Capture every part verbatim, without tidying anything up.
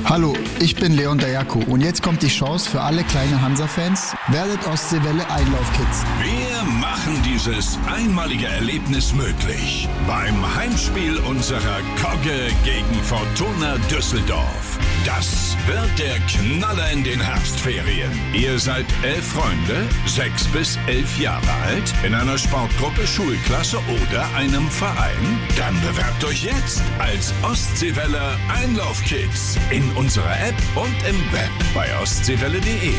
Hallo, ich bin Leon Dayaku und jetzt kommt die Chance für alle kleine Hansa-Fans. Werdet Ostseewelle Einlaufkids. Wir machen dieses einmalige Erlebnis möglich. Beim Heimspiel unserer Kogge gegen Fortuna Düsseldorf. Das wird der Knaller in den Herbstferien. Ihr seid elf Freunde, sechs bis elf Jahre alt, in einer Sportgruppe, Schulklasse oder einem Verein? Dann bewerbt euch jetzt als Ostseewelle Einlaufkids in unserer App und im Web bei ostseewelle punkt de.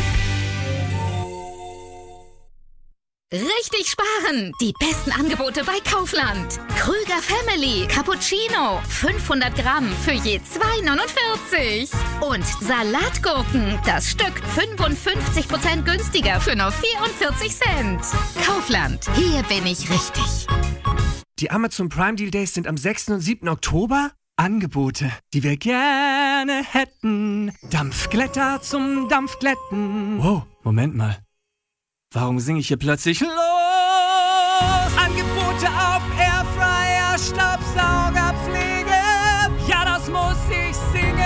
Richtig sparen! Die besten Angebote bei Kaufland. Krüger Family Cappuccino. fünfhundert Gramm für je zwei neunundvierzig. Und Salatgurken. Das Stück fünfundfünfzig Prozent günstiger für nur vierundvierzig Cent. Kaufland. Hier bin ich richtig. Die Amazon Prime Deal Days sind am sechsten und siebten Oktober. Angebote, die wir gerne hätten. Dampfglätter zum Dampfglätten. Wow, Moment mal. Warum singe ich hier plötzlich los? Angebote auf Airfryer, Staubsaugerpflege. Ja, das muss ich singen.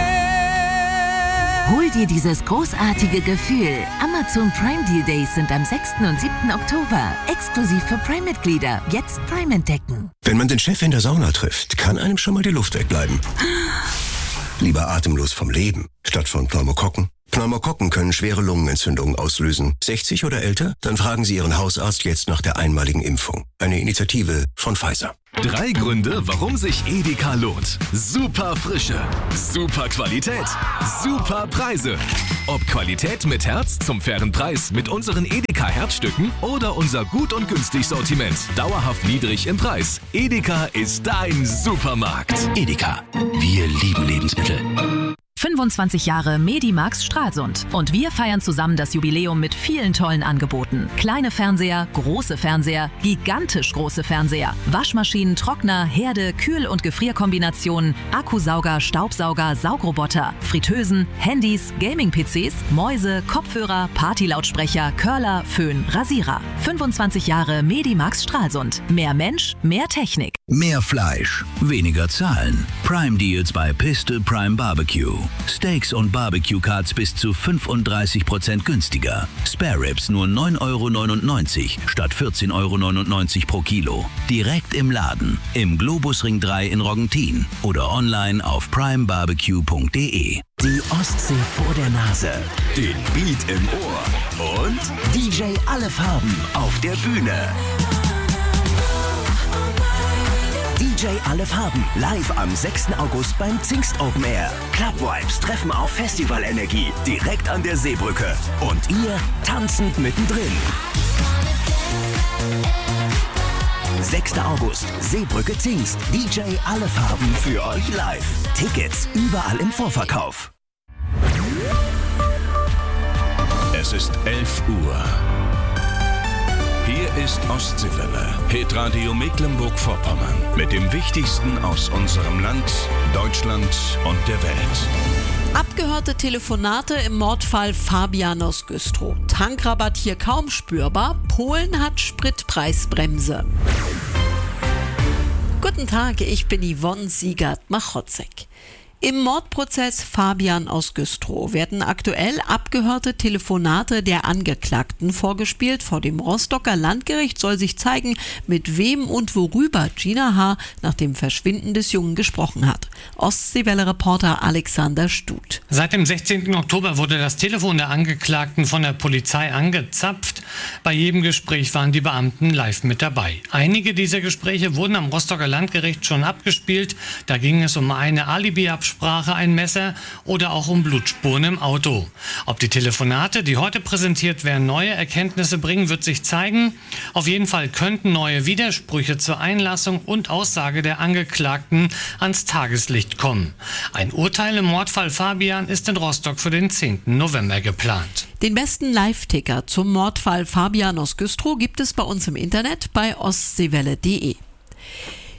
Hol dir dieses großartige Gefühl. Amazon Prime Deal Days sind am sechsten und siebten Oktober. Exklusiv für Prime-Mitglieder. Jetzt Prime entdecken. Wenn man den Chef in der Sauna trifft, kann einem schon mal die Luft wegbleiben. Lieber atemlos vom Leben, statt von Pneumokokken. Pneumokokken können schwere Lungenentzündungen auslösen. sechzig oder älter? Dann fragen Sie Ihren Hausarzt jetzt nach der einmaligen Impfung. Eine Initiative von Pfizer. Drei Gründe, warum sich Edeka lohnt. Super Frische, super Qualität, super Preise. Ob Qualität mit Herz zum fairen Preis mit unseren Edeka Herzstücken oder unser gut und günstig Sortiment. Dauerhaft niedrig im Preis. Edeka ist dein Supermarkt. Edeka. Wir lieben Lebensmittel. fünfundzwanzig Jahre Medimax Stralsund. Und wir feiern zusammen das Jubiläum mit vielen tollen Angeboten. Kleine Fernseher, große Fernseher, gigantisch große Fernseher, Waschmaschinen, Trockner, Herde, Kühl- und Gefrierkombinationen, Akkusauger, Staubsauger, Saugroboter, Fritteusen, Handys, Gaming-P Cs, Mäuse, Kopfhörer, Partylautsprecher, Curler, Föhn, Rasierer. fünfundzwanzig Jahre Medimax Stralsund. Mehr Mensch, mehr Technik. Mehr Fleisch, weniger Zahlen. Prime Deals bei Pistol Prime Barbecue. Steaks und Barbecue-Cuts bis zu fünfunddreißig Prozent günstiger. Spare Ribs nur neun Euro neunundneunzig statt vierzehn Euro neunundneunzig pro Kilo. Direkt im Laden, im Globusring drei in Roggentin oder online auf prime barbecue punkt de. Die Ostsee vor der Nase, Den Beat im Ohr und D J alle Farben auf der Bühne. D J alle Farben, live am sechsten August beim Zingst Open Air. Club Vibes treffen auf Festivalenergie, direkt an der Seebrücke. Und ihr tanzend mittendrin. sechster August, Seebrücke Zingst. D J alle Farben für euch live. Tickets überall im Vorverkauf. Es ist elf Uhr. Hier ist Ostseewelle, Hitradio Mecklenburg-Vorpommern, mit dem Wichtigsten aus unserem Land, Deutschland und der Welt. Abgehörte Telefonate im Mordfall Fabian aus Güstrow. Tankrabatt hier kaum spürbar. Polen hat Spritpreisbremse. Guten Tag, ich bin Yvonne Siegert-Machotzek. Im Mordprozess Fabian aus Güstrow werden aktuell abgehörte Telefonate der Angeklagten vorgespielt. Vor dem Rostocker Landgericht soll sich zeigen, mit wem und worüber Gina H. nach dem Verschwinden des Jungen gesprochen hat. Ostseewelle-Reporter Alexander Stut. Seit dem sechzehnten Oktober wurde das Telefon der Angeklagten von der Polizei angezapft. Bei jedem Gespräch waren die Beamten live mit dabei. Einige dieser Gespräche wurden am Rostocker Landgericht schon abgespielt. Da ging es um eine Alibi-Absprache, Sprache, ein Messer oder auch um Blutspuren im Auto. Ob die Telefonate, die heute präsentiert werden, neue Erkenntnisse bringen, wird sich zeigen. Auf jeden Fall könnten neue Widersprüche zur Einlassung und Aussage der Angeklagten ans Tageslicht kommen. Ein Urteil im Mordfall Fabian ist in Rostock für den zehnten November geplant. Den besten Live-Ticker zum Mordfall Fabian aus Güstrow gibt es bei uns im Internet bei ostseewelle punkt de.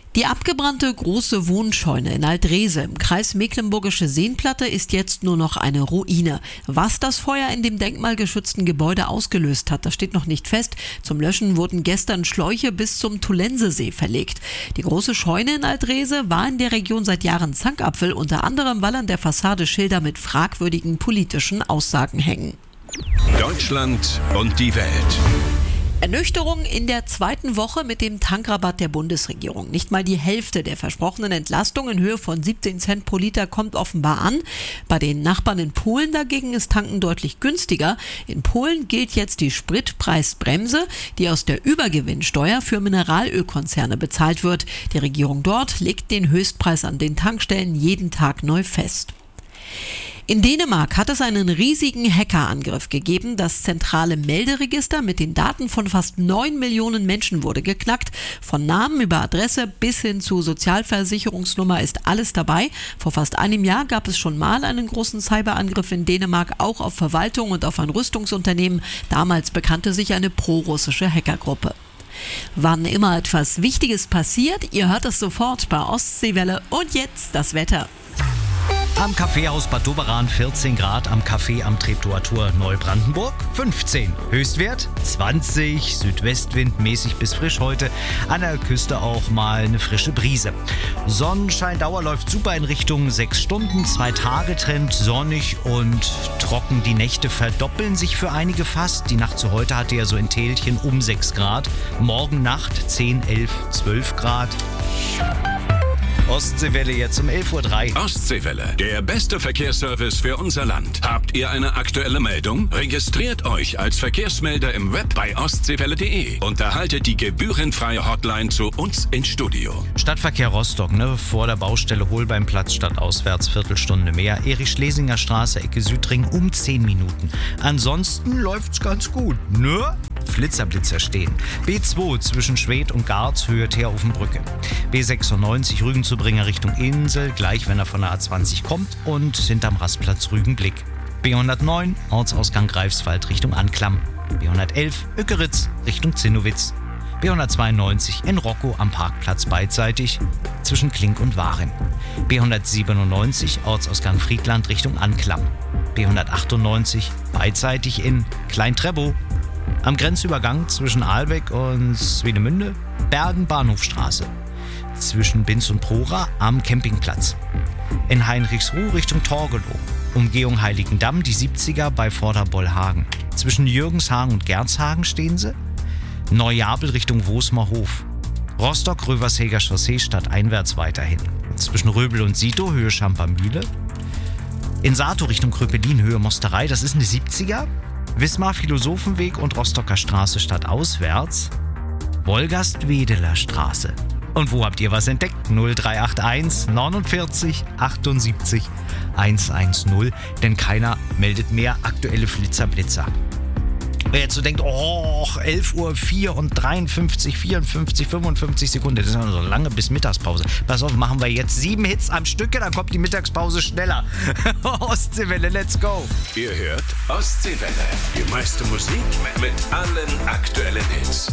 Die abgebrannte große Wohnscheune in Alt-Reese im Kreis Mecklenburgische Seenplatte ist jetzt nur noch eine Ruine. Was das Feuer in dem denkmalgeschützten Gebäude ausgelöst hat, das steht noch nicht fest. Zum Löschen wurden gestern Schläuche bis zum Tullensesee verlegt. Die große Scheune in Alt-Reese war in der Region seit Jahren Zankapfel, unter anderem weil an der Fassade Schilder mit fragwürdigen politischen Aussagen hängen. Deutschland und die Welt. Ernüchterung in der zweiten Woche mit dem Tankrabatt der Bundesregierung. Nicht mal die Hälfte der versprochenen Entlastung in Höhe von siebzehn Cent pro Liter kommt offenbar an. Bei den Nachbarn in Polen dagegen ist Tanken deutlich günstiger. In Polen gilt jetzt die Spritpreisbremse, die aus der Übergewinnsteuer für Mineralölkonzerne bezahlt wird. Die Regierung dort legt den Höchstpreis an den Tankstellen jeden Tag neu fest. In Dänemark hat es einen riesigen Hackerangriff gegeben. Das zentrale Melderegister mit den Daten von fast neun Millionen Menschen wurde geknackt. Von Namen über Adresse bis hin zu Sozialversicherungsnummer ist alles dabei. Vor fast einem Jahr gab es schon mal einen großen Cyberangriff in Dänemark, auch auf Verwaltung und auf ein Rüstungsunternehmen. Damals bekannte sich eine prorussische Hackergruppe. Wann immer etwas Wichtiges passiert, ihr hört es sofort bei Ostseewelle. Und jetzt das Wetter. Am Kaffeehaus Bad Doberan vierzehn Grad, am Café am Treptower Neubrandenburg fünfzehn. Höchstwert zwanzig, Südwestwind mäßig bis frisch heute, an der Küste auch mal eine frische Brise. Sonnenscheindauer läuft super in Richtung sechs Stunden, zwei Tage Trend, sonnig und trocken. Die Nächte verdoppeln sich für einige fast. Die Nacht zu heute hatte ja so in Tälchen um sechs Grad, morgen Nacht zehn, elf, zwölf Grad. Ostseewelle jetzt um elf Uhr drei. Ostseewelle, der beste Verkehrsservice für unser Land. Habt ihr eine aktuelle Meldung? Registriert euch als Verkehrsmelder im Web bei ostseewelle punkt de und erhaltet die gebührenfreie Hotline zu uns ins Studio. Stadtverkehr Rostock, ne? Vor der Baustelle Holbeinplatz statt auswärts, Viertelstunde mehr. Erich-Schlesinger Straße, Ecke Südring um zehn Minuten. Ansonsten läuft's ganz gut, ne? Flitzerblitzer stehen. B zwei zwischen Schwedt und Garz, Höhe Teerofenbrücke. B sechsundneunzig Rügenzubringer Richtung Insel, gleich wenn er von der A zwanzig kommt, und hinterm Rastplatz Rügenblick. B hundertneun Ortsausgang Greifswald Richtung Anklam. B hundertelf Ückeritz Richtung Zinnowitz. B hundertzweiundneunzig in Rockow am Parkplatz beidseitig zwischen Klink und Waren. B hundertsiebenundneunzig Ortsausgang Friedland Richtung Anklam. B hundertachtundneunzig beidseitig in Klein-Trebow. Am Grenzübergang zwischen Ahlbeck und Swinemünde, Bergen-Bahnhofstraße. Zwischen Binz und Prora am Campingplatz. In Heinrichsruh Richtung Torgelow. Umgehung Heiligendamm, die siebziger bei Vorderbollhagen. Zwischen Jürgenshagen und Gerzhagen stehen sie. Neujabel Richtung Wosmerhof. Rostock-Röversheger Chaussee stadteinwärts weiterhin. Zwischen Röbel und Sito, Höhe Schampermühle. In Sato Richtung Kröpelin, Höhe Mosterei, das ist eine siebziger. Wismar Philosophenweg und Rostocker Straße stadtauswärts. Wolgast-Wedeler Straße. Und wo habt ihr was entdeckt? null drei acht eins neunundvierzig achtundsiebzig hundertzehn. Denn keiner meldet mehr aktuelle Flitzerblitzer. Wer jetzt so denkt, oh, elf Uhr vier und dreiundfünfzig, vierundfünfzig, fünfundfünfzig Sekunden, das ist noch so lange bis Mittagspause. Pass auf, machen wir jetzt sieben Hits am Stücke, dann kommt die Mittagspause schneller. Ostseewelle, let's go. Ihr hört Ostseewelle, die meiste Musik mit allen aktuellen Hits.